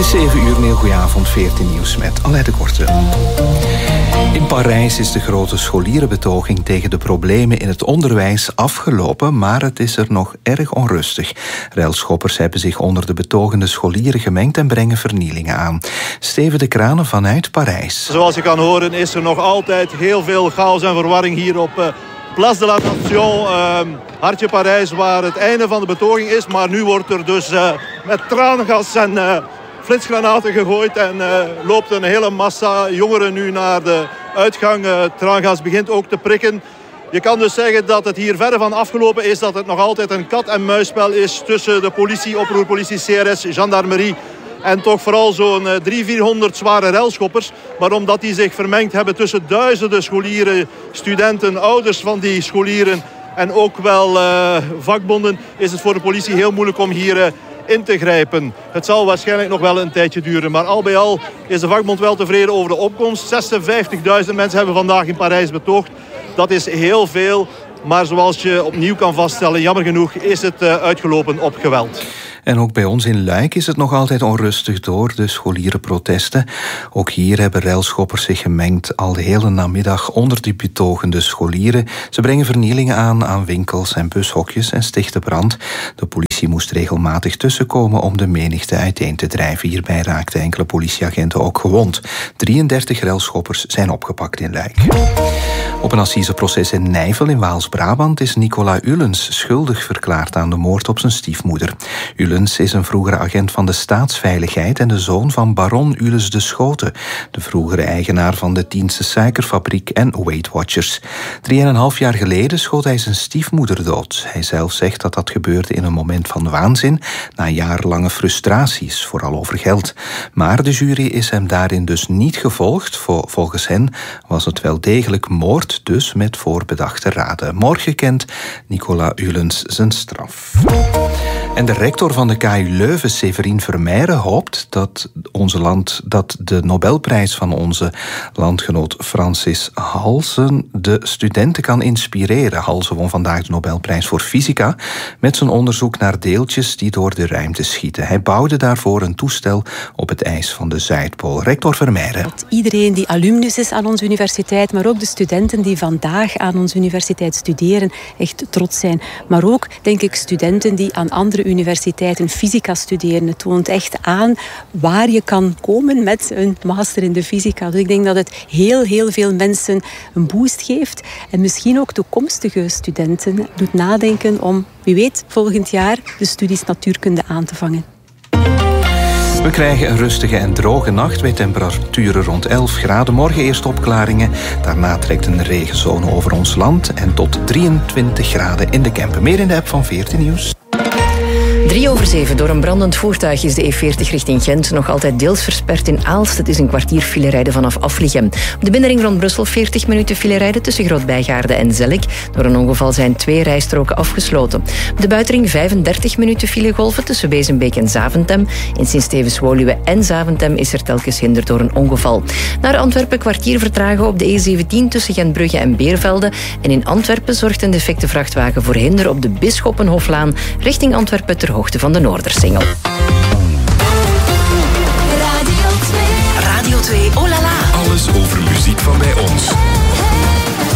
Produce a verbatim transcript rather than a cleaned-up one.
is zeven uur, een heel goedenavond, veertien nieuws met Aleid de Korte. In Parijs is de grote scholierenbetoging tegen de problemen in het onderwijs afgelopen, maar het is er nog erg onrustig. Relschoppers hebben zich onder de betogende scholieren gemengd en brengen vernielingen aan. Steven de Kranen vanuit Parijs. Zoals je kan horen is er nog altijd heel veel chaos en verwarring hier op uh, Place de la Nation, uh, hartje Parijs, waar het einde van de betoging is. Maar nu wordt er dus uh, met traangas en uh, flitsgranaten gegooid en uh, loopt een hele massa jongeren nu naar de uitgang. Uh, traangas begint ook te prikken. Je kan dus zeggen dat het hier verre van afgelopen is, dat het nog altijd een kat-en-muisspel is tussen de politie, oproerpolitie, C R S, gendarmerie en toch vooral zo'n driehonderd, vierhonderd zware relschoppers. Maar omdat die zich vermengd hebben tussen duizenden scholieren, studenten, ouders van die scholieren en ook wel uh, vakbonden, is het voor de politie heel moeilijk om hier uh, in te grijpen. Het zal waarschijnlijk nog wel een tijdje duren. Maar al bij al is de vakbond wel tevreden over de opkomst. zesenvijftigduizend mensen hebben vandaag in Parijs betoogd. Dat is heel veel. Maar zoals je opnieuw kan vaststellen, jammer genoeg is het uh, uitgelopen op geweld. En ook bij ons in Luik is het nog altijd onrustig door de scholierenprotesten. Ook hier hebben relschoppers zich gemengd al de hele namiddag onder die betogende scholieren. Ze brengen vernielingen aan aan winkels en bushokjes en stichten brand. De politie moest regelmatig tussenkomen om de menigte uiteen te drijven. Hierbij raakten enkele politieagenten ook gewond. drieëndertig relschoppers zijn opgepakt in Luik. Op een assiseproces in Nijvel in Waals-Brabant is Nicolas Ullens schuldig verklaard aan de moord op zijn stiefmoeder. Ullens is een vroegere agent van de staatsveiligheid en de zoon van baron Ullens de Schoten, de vroegere eigenaar van de Tiense suikerfabriek en Weight Watchers. Drieënhalf jaar geleden schoot hij zijn stiefmoeder dood. Hij zelf zegt dat dat gebeurde in een moment van waanzin, na jarenlange frustraties, vooral over geld. Maar de jury is hem daarin dus niet gevolgd. Volgens hen was het wel degelijk moord, dus met voorbedachte raden. Morgen kent Nicolas Ullens zijn straf. En de rector van de K U Leuven, Séverine Vermeijren, hoopt dat, onze land, dat de Nobelprijs van onze landgenoot Francis Halsen de studenten kan inspireren. Halsen won vandaag de Nobelprijs voor fysica met zijn onderzoek naar deeltjes die door de ruimte schieten. Hij bouwde daarvoor een toestel op het ijs van de Zuidpool. Rector Vermeijren. Dat iedereen die alumnus is aan onze universiteit, maar ook de studenten die vandaag aan onze universiteit studeren, echt trots zijn. Maar ook, denk ik, studenten die aan andere universiteiten fysica studeren. Het toont echt aan waar je kan komen met een master in de fysica. Dus ik denk dat het heel, heel veel mensen een boost geeft. En misschien ook toekomstige studenten doet nadenken om, wie weet, volgend jaar de studies natuurkunde aan te vangen. We krijgen een rustige en droge nacht bij temperaturen rond elf graden. Morgen eerst opklaringen. Daarna trekt een regenzone over ons land. En tot drieëntwintig graden in de Kempen. Meer in de app van veertien Nieuws. Drie over zeven. Door een brandend voertuig is de E veertig richting Gent nog altijd deels versperd in Aalst. Het is een kwartier filerijden vanaf Aflichem. Op de binnenring rond Brussel veertig minuten filerijden tussen Groot-Bijgaarde en Zellik. Door een ongeval zijn twee rijstroken afgesloten. Op de buitenring vijfendertig minuten filegolven tussen Bezenbeek en Zaventem. In Sint-Stevens-Woluwe en Zaventem is er telkens hinder door een ongeval. Naar Antwerpen kwartier vertragen op de E zeventien tussen Gentbrugge en Beervelde. En in Antwerpen zorgt een defecte vrachtwagen voor hinder op de Bisschoppenhoflaan richting Antwerpen ter hoogte van de Noordersingel. Radio twee. Radio twee, oh la la. Alles over muziek van bij ons.